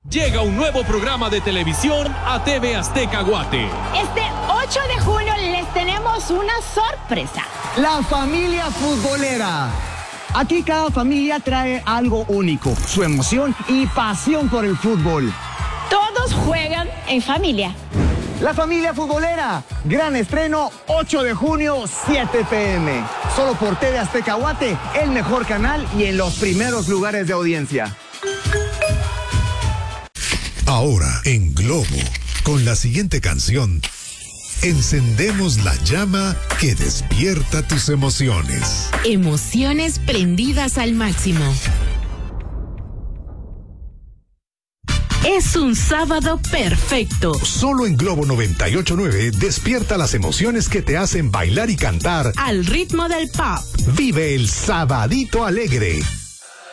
Llega un nuevo programa de televisión a TV Azteca Guate. Este 8 de julio les tenemos una sorpresa. La familia futbolera. Aquí cada familia trae algo único, su emoción y pasión por el fútbol. Todos juegan en familia. La familia futbolera. Gran estreno, 8 de junio, 7 p.m. Solo por TV Azteca Guate, el mejor canal y en los primeros lugares de audiencia. Ahora en Globo, con la siguiente canción, encendemos la llama que despierta tus emociones. Emociones prendidas al máximo. Es un sábado perfecto. Solo en Globo 98.9 despierta las emociones que te hacen bailar y cantar al ritmo del pop. Vive el sabadito alegre.